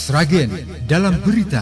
Sragen dalam berita.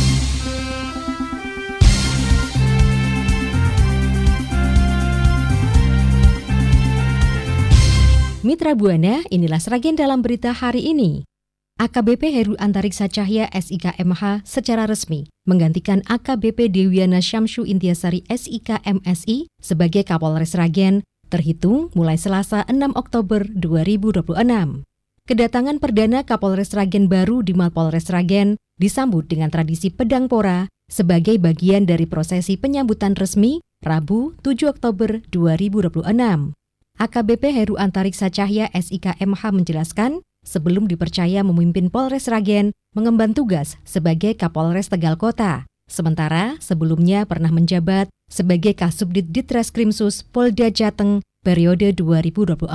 Mitra Buana, inilah Sragen dalam berita hari ini. AKBP Heru Antariksa Cahya SIK MH secara resmi menggantikan AKBP Dewiana Syamsu Intiasari SIK MSI sebagai Kapolres Sragen terhitung mulai Selasa 6 Oktober 2026. Kedatangan perdana Kapolres Sragen baru di Mapolres Sragen disambut dengan tradisi pedang pora sebagai bagian dari prosesi penyambutan resmi Rabu 7 Oktober 2026. AKBP Heru Antariksa Cahya SIK MH menjelaskan, sebelum dipercaya memimpin Polres Sragen, mengemban tugas sebagai Kapolres Tegal Kota. Sementara sebelumnya pernah menjabat sebagai Kasubdit Ditreskrimsus Polda Jateng periode 2024-2025.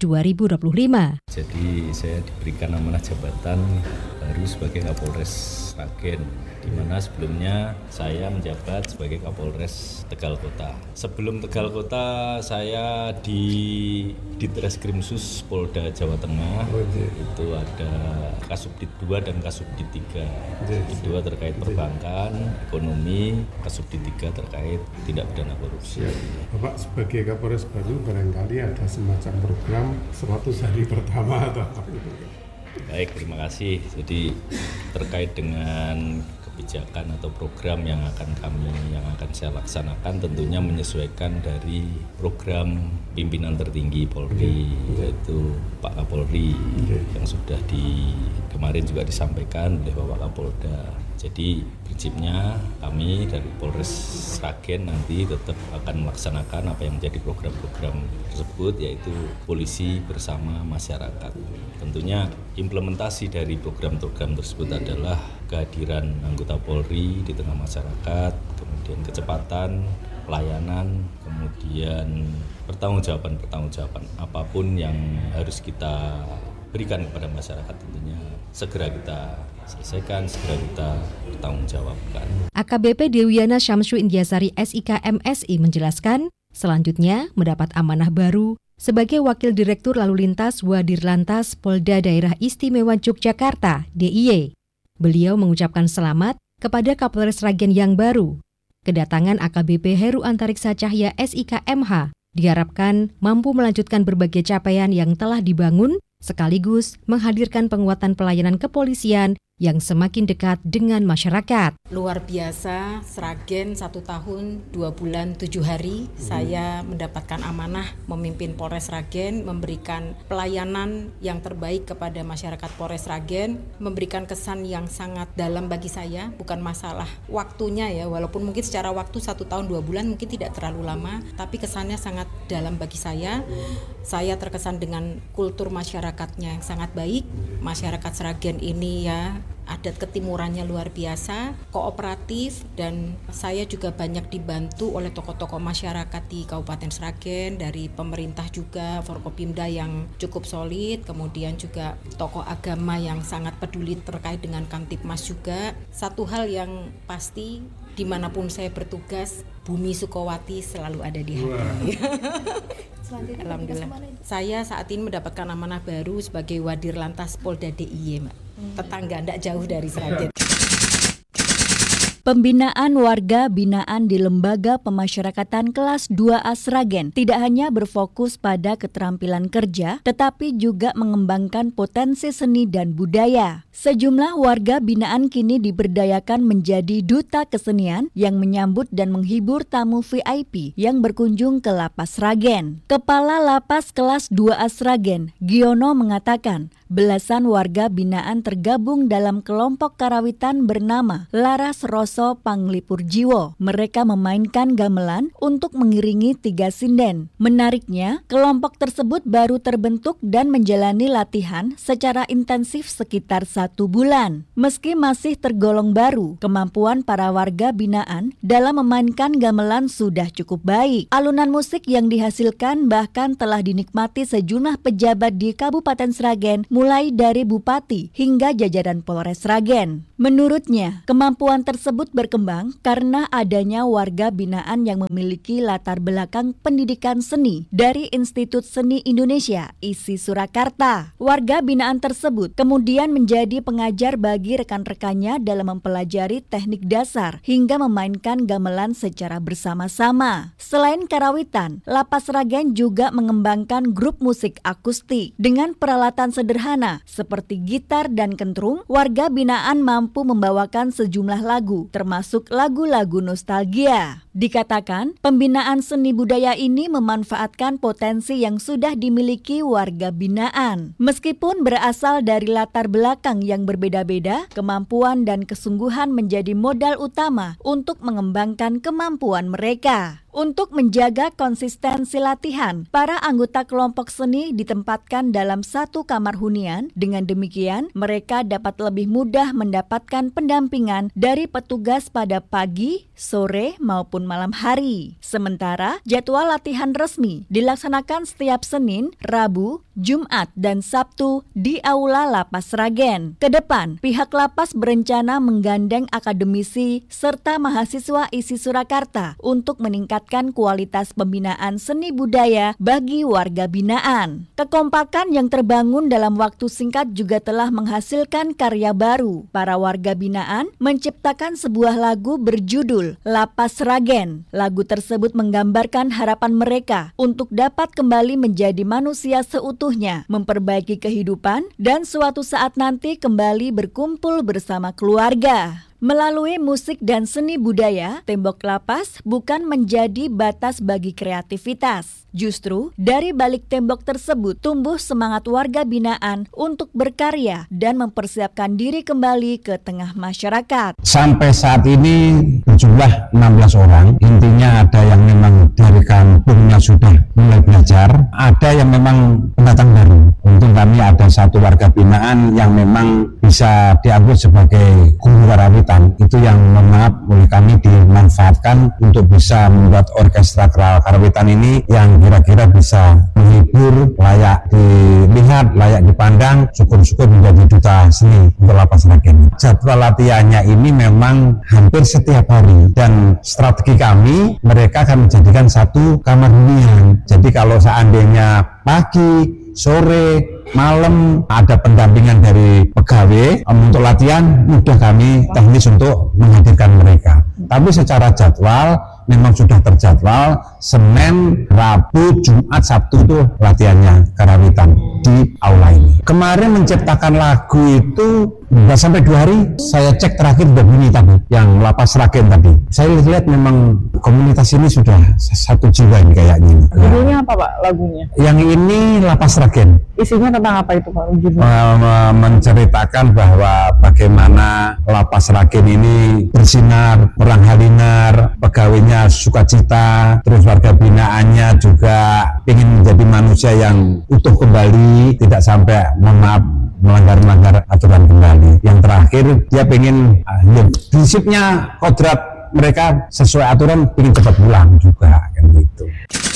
Jadi saya diberikan amanah jabatan baru sebagai Kapolres Sragen, di mana sebelumnya saya menjabat sebagai Kapolres Tegal Kota. Sebelum Tegal Kota saya di Ditreskrimsus Polda Jawa Tengah. Itu ada Kasubdit 2 dan Kasubdit 3. Kasubdit 2 terkait perbankan, ekonomi, Kasubdit 3 terkait tindak pidana korupsi. Bapak sebagai Kapolres baru barangkali ada semacam program 100 hari pertama atau apa itu? Baik, terima kasih. Jadi terkait dengan kebijakan atau program yang akan saya laksanakan tentunya menyesuaikan dari program pimpinan tertinggi Polri, yaitu Pak Kapolri, yang sudah kemarin juga disampaikan oleh Bapak Kapolda. Jadi prinsipnya kami dari Polres Sragen nanti tetap akan melaksanakan apa yang menjadi program-program tersebut, yaitu polisi bersama masyarakat. Tentunya implementasi dari program-program tersebut adalah kehadiran anggota Polri di tengah masyarakat, kemudian kecepatan, pelayanan, kemudian pertanggungjawaban apapun yang harus kita berikan kepada masyarakat tentunya segera kita selesaikan, segera kita bertanggungjawabkan. AKBP Dewiana Syamsu Intiasari SIK MSI menjelaskan, selanjutnya mendapat amanah baru sebagai Wakil Direktur Lalu Lintas Wadirlantas Polda Daerah Istimewa Yogyakarta (DIY). Beliau mengucapkan selamat kepada Kapolres Sragen yang baru. Kedatangan AKBP Heru Antariksa Cahya SIK MH diharapkan mampu melanjutkan berbagai capaian yang telah dibangun sekaligus menghadirkan penguatan pelayanan kepolisian yang semakin dekat dengan masyarakat. Luar biasa, Sragen 1 tahun 2 bulan 7 hari saya mendapatkan amanah memimpin Polres Sragen, memberikan pelayanan yang terbaik kepada masyarakat Polres Sragen, memberikan kesan yang sangat dalam bagi saya, bukan masalah waktunya ya, walaupun mungkin secara waktu 1 tahun 2 bulan mungkin tidak terlalu lama, tapi kesannya sangat dalam bagi saya. Saya terkesan dengan kultur masyarakatnya yang sangat baik. Masyarakat Sragen ini ya, adat ketimurannya luar biasa, kooperatif, dan saya juga banyak dibantu oleh tokoh-tokoh masyarakat di Kabupaten Sragen, dari pemerintah juga, Forkopimda yang cukup solid, kemudian juga tokoh agama yang sangat peduli terkait dengan Kamtipmas juga. Satu hal yang pasti, dimanapun saya bertugas, Bumi Sukowati selalu ada di hati. Alhamdulillah. Saya saat ini mendapatkan amanah baru sebagai Wadirlantas Polda DIY, Mbak. Tetangga, tidak jauh dari Sragen. Pembinaan warga binaan di Lembaga Pemasyarakatan Kelas 2A Sragen tidak hanya berfokus pada keterampilan kerja, tetapi juga mengembangkan potensi seni dan budaya. Sejumlah warga binaan kini diberdayakan menjadi duta kesenian yang menyambut dan menghibur tamu VIP yang berkunjung ke Lapas Sragen. Kepala Lapas Kelas 2A Sragen, Giono, mengatakan belasan warga binaan tergabung dalam kelompok karawitan bernama Laras Roso Panglipur Jiwo. Mereka memainkan gamelan untuk mengiringi 3 sinden. Menariknya, kelompok tersebut baru terbentuk dan menjalani latihan secara intensif sekitar 1 bulan. Meski masih tergolong baru, kemampuan para warga binaan dalam memainkan gamelan sudah cukup baik. Alunan musik yang dihasilkan bahkan telah dinikmati sejumlah pejabat di Kabupaten Sragen, mulai dari bupati hingga jajaran Polres Sragen. Menurutnya, kemampuan tersebut berkembang karena adanya warga binaan yang memiliki latar belakang pendidikan seni dari Institut Seni Indonesia, ISI Surakarta. Warga binaan tersebut kemudian menjadi pengajar bagi rekan-rekannya dalam mempelajari teknik dasar hingga memainkan gamelan secara bersama-sama. Selain karawitan, Lapas Sragen juga mengembangkan grup musik akustik. Dengan peralatan sederhana seperti gitar dan kentrung, warga binaan mampu membawakan sejumlah lagu, termasuk lagu-lagu nostalgia. Dikatakan, pembinaan seni budaya ini memanfaatkan potensi yang sudah dimiliki warga binaan. Meskipun berasal dari latar belakang yang berbeda-beda, kemampuan dan kesungguhan menjadi modal utama untuk mengembangkan kemampuan mereka. Untuk menjaga konsistensi latihan, para anggota kelompok seni ditempatkan dalam satu kamar hunian. Dengan demikian, mereka dapat lebih mudah mendapatkan pendampingan dari petugas pada pagi, sore, maupun malam hari. Sementara, jadwal latihan resmi dilaksanakan setiap Senin, Rabu, Jumat, dan Sabtu di Aula Lapas Sragen. Kedepan, pihak lapas berencana menggandeng akademisi serta mahasiswa ISI Surakarta untuk meningkatkan kualitas pembinaan seni budaya bagi warga binaan. Kekompakan yang terbangun dalam waktu singkat juga telah menghasilkan karya baru. Para warga binaan menciptakan sebuah lagu berjudul Lapas Sragen. Lagu tersebut menggambarkan harapan mereka untuk dapat kembali menjadi manusia seutuhnya, memperbaiki kehidupan, dan suatu saat nanti kembali berkumpul bersama keluarga. Melalui musik dan seni budaya, tembok lapas bukan menjadi batas bagi kreativitas. Justru, dari balik tembok tersebut tumbuh semangat warga binaan untuk berkarya dan mempersiapkan diri kembali ke tengah masyarakat. Sampai saat ini berjumlah 16 orang. Intinya ada yang memang dari kampungnya sudah mulai belajar, ada yang memang pendatang baru. Untung kami ada satu warga binaan yang memang bisa dianggap sebagai guru karawitan. Itu yang oleh kami dimanfaatkan untuk bisa membuat orkestra karawitan ini yang kira-kira bisa menghibur, layak dilihat, layak dipandang, syukur-syukur menjadi duta seni untuk Lapas Sragen. Jadwal latihannya ini memang hampir setiap hari dan strategi kami, mereka akan menjadikan satu kamar hunian. Jadi kalau seandainya pagi, sore, malam ada pendampingan dari pegawai untuk latihan, mudah kami teknis untuk menghadirkan mereka. Tapi secara jadwal memang sudah terjadwal, Senin, Rabu, Jumat, Sabtu itu latihannya karawitan di aula ini. Kemarin menciptakan lagu itu nggak sampai 2 hari, saya cek terakhir udah bunyi tadi, yang Lapas Sragen tadi. Saya lihat memang komunitas ini sudah satu jiwa ini kayaknya. Judulnya apa Pak lagunya? Yang ini Lapas Sragen. Isinya tentang apa itu Pak? Menceritakan bahwa bagaimana Lapas Sragen ini bersinar, perang halinar, pegawainya sukacita, terus warga binaannya juga ingin menjadi manusia yang utuh kembali, tidak sampai melanggar aturan kembali. Yang terakhir dia pengen prinsipnya kodrat mereka sesuai aturan, ingin cepat pulang juga kan gitu.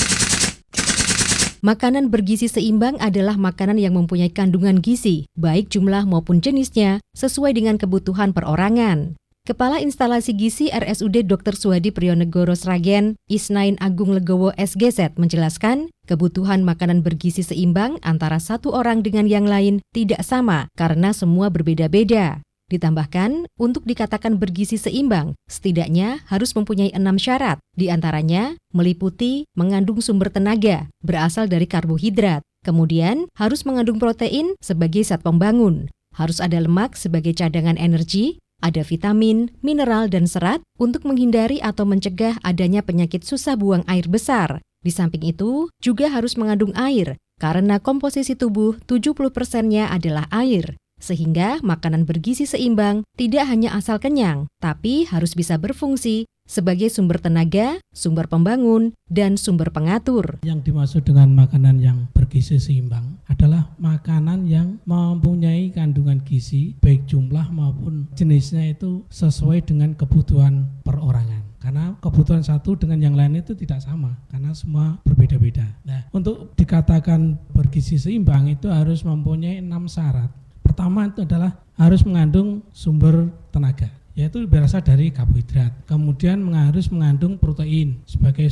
Makanan bergizi seimbang adalah makanan yang mempunyai kandungan gizi, baik jumlah maupun jenisnya, sesuai dengan kebutuhan perorangan. Kepala Instalasi Gizi RSUD Dr. Suhadi Priyonegoro Sragen, Isnain Agung Legowo SGZ menjelaskan, kebutuhan makanan bergizi seimbang antara satu orang dengan yang lain tidak sama karena semua berbeda-beda. Ditambahkan, untuk dikatakan bergizi seimbang, setidaknya harus mempunyai 6 syarat, di antaranya meliputi mengandung sumber tenaga, berasal dari karbohidrat, kemudian harus mengandung protein sebagai zat pembangun, harus ada lemak sebagai cadangan energi, ada vitamin, mineral, dan serat untuk menghindari atau mencegah adanya penyakit susah buang air besar. Di samping itu, juga harus mengandung air, karena komposisi tubuh 70%-nya adalah air. Sehingga makanan bergizi seimbang tidak hanya asal kenyang, tapi harus bisa berfungsi sebagai sumber tenaga, sumber pembangun, dan sumber pengatur. Yang dimaksud dengan makanan yang bergizi seimbang adalah makanan yang mempunyai kandungan gizi, baik jumlah maupun jenisnya itu sesuai dengan kebutuhan perorangan. karena kebutuhan satu dengan yang lain itu tidak sama karena semua berbeda-beda. Nah, untuk dikatakan bergizi seimbang itu harus mempunyai 6 syarat. Pertama itu adalah harus mengandung sumber tenaga, yaitu berasal dari karbohidrat. Kemudian harus mengandung protein sebagai